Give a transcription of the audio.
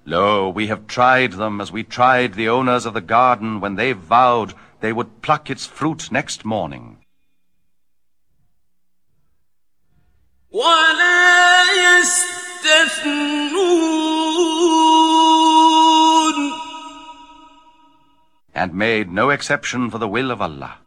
Lo, we have tried them as we tried the owners of the garden when they vowed they would pluck its fruit next morning. ولا يستثنون. And made no exception for the will of Allah.